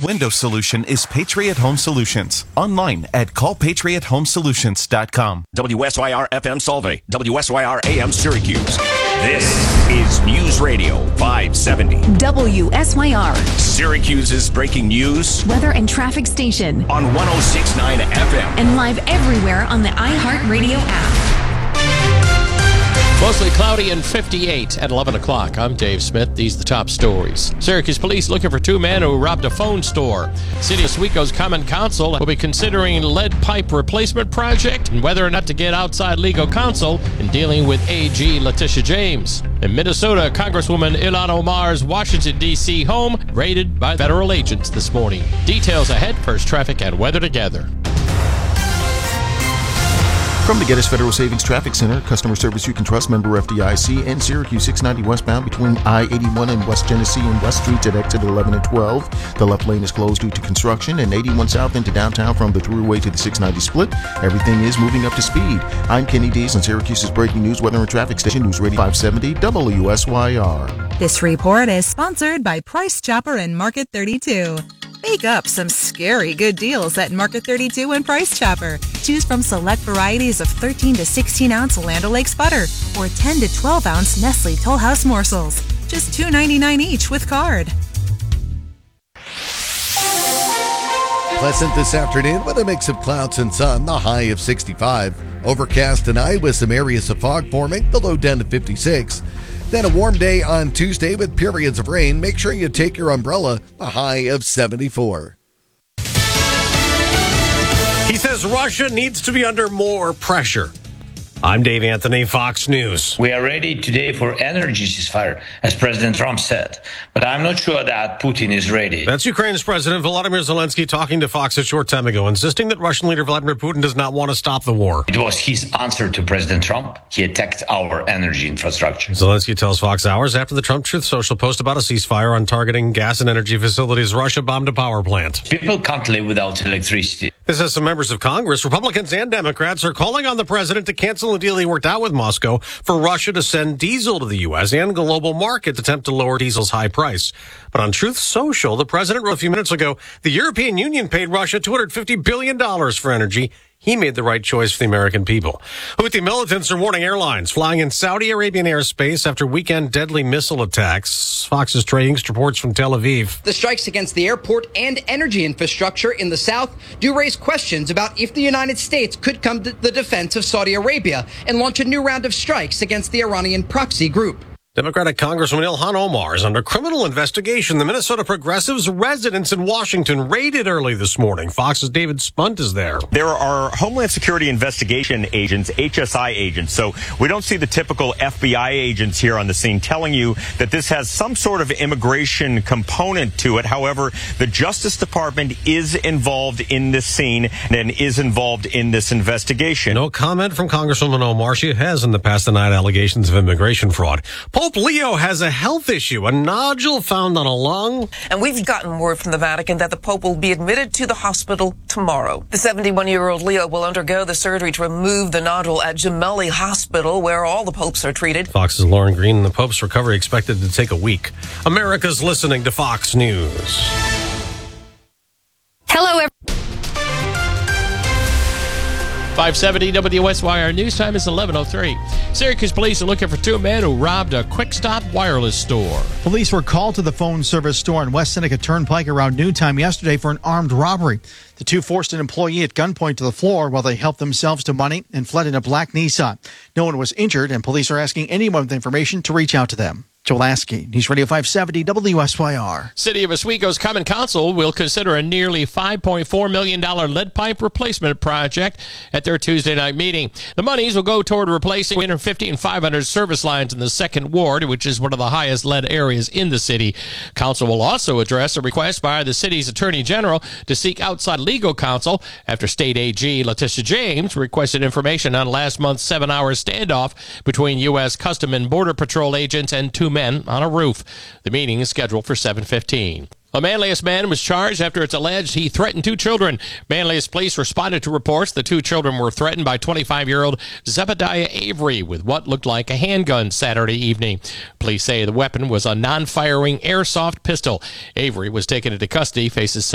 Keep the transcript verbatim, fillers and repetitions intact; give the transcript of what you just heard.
window solution is Patriot Home Solutions. Online at call patriot home solutions dot com. W S Y R F M Solvay, W S Y R A M Syracuse. This is News Radio five seventy. W S Y R. Syracuse's breaking news. Weather and traffic station. On one oh six point nine F M. And live everywhere on the iHeartRadio app. Mostly cloudy and fifty-eight at eleven o'clock. I'm Dave Smith. These are the top stories. Syracuse police looking for two men who robbed a phone store. City of Oswego's Common Council will be considering lead pipe replacement project and whether or not to get outside legal counsel in dealing with A G Letitia James. In Minnesota, Congresswoman Ilhan Omar's Washington, D C home raided by federal agents this morning. Details ahead. First traffic and weather together. From the Geddes Federal Savings Traffic Center, customer service you can trust, member F D I C, and Syracuse six ninety westbound between I eighty-one and West Genesee and West Streets at exit eleven and twelve. The left lane is closed due to construction, and eighty-one south into downtown from the thruway to the six ninety split. Everything is moving up to speed. I'm Kenny Dees on Syracuse's breaking news, weather, and traffic station, News Radio five seventy W S Y R. This report is sponsored by Price Chopper and Market thirty-two. Make up some scary good deals at Market thirty-two and Price Chopper. Choose from select varieties of thirteen to sixteen ounce Land O'Lakes butter or ten to twelve ounce Nestle Toll House morsels. Just two ninety-nine each with card. Pleasant this afternoon with a mix of clouds and sun, the high of sixty-five. Overcast tonight with some areas of fog forming, the low down to fifty-six. Then a warm day on Tuesday with periods of rain. Make sure you take your umbrella, a high of seventy-four. He says Russia needs to be under more pressure. I'm Dave Anthony, Fox News. We are ready today for energy ceasefire, as President Trump said. But I'm not sure that Putin is ready. That's Ukraine's President Volodymyr Zelensky talking to Fox a short time ago, insisting that Russian leader Vladimir Putin does not want to stop the war. It was his answer to President Trump. He attacked our energy infrastructure. Zelensky tells Fox hours after the Trump Truth Social post about a ceasefire on targeting gas and energy facilities. Russia bombed a power plant. People can't live without electricity. This has some members of Congress, Republicans and Democrats, are calling on the president to cancel a deal he worked out with Moscow for Russia to send diesel to the U S and global market to attempt to lower diesel's high price. But on Truth Social, the president wrote a few minutes ago, the European Union paid Russia two hundred fifty billion dollars for energy. He made the right choice for the American people. Houthi militants are warning airlines flying in Saudi Arabian airspace after weekend deadly missile attacks. Fox's Trey Inkst reports from Tel Aviv. The strikes against the airport and energy infrastructure in the south do raise questions about if the United States could come to the defense of Saudi Arabia and launch a new round of strikes against the Iranian proxy group. Democratic Congresswoman Ilhan Omar is under criminal investigation. The Minnesota Progressives' residence in Washington raided early this morning. Fox's David Spunt is there. There are Homeland Security investigation agents, H S I agents, so we don't see the typical F B I agents here on the scene telling you that this has some sort of immigration component to it. However, the Justice Department is involved in this scene and is involved in this investigation. No comment from Congresswoman Omar. She has in the past denied allegations of immigration fraud. Pope Leo has a health issue, a nodule found on a lung. And we've gotten word from the Vatican that the Pope will be admitted to the hospital tomorrow. The seventy-one-year-old Leo will undergo the surgery to remove the nodule at Gemelli Hospital, where all the popes are treated. Fox's Lauren Green. The Pope's recovery expected to take a week. America's listening to Fox News. Hello, everyone. five seventy W S Y R News time is eleven oh three. Syracuse police are looking for two men who robbed a Quick Stop wireless store. Police were called to the phone service store on West Seneca Turnpike around noontime yesterday for an armed robbery. The two forced an employee at gunpoint to the floor while they helped themselves to money and fled in a black Nissan. No one was injured, and police are asking anyone with information to reach out to them. Joe Lasky, News Radio five seventy W S Y R. City of Oswego's Common Council will consider a nearly five point four million dollars lead pipe replacement project at their Tuesday night meeting. The monies will go toward replacing three hundred fifty and five hundred service lines in the second ward, which is one of the highest lead areas in the city. Council will also address a request by the city's attorney general to seek outside legal counsel after state A G Letitia James requested information on last month's seven-hour standoff between U S Custom and Border Patrol agents and two men on a roof. The meeting is scheduled for seven fifteen. A Manlius man was charged after it's alleged he threatened two children. Manlius police responded to reports the two children were threatened by twenty-five-year-old Zebediah Avery with what looked like a handgun Saturday evening. Police say the weapon was a non-firing airsoft pistol. Avery was taken into custody, faces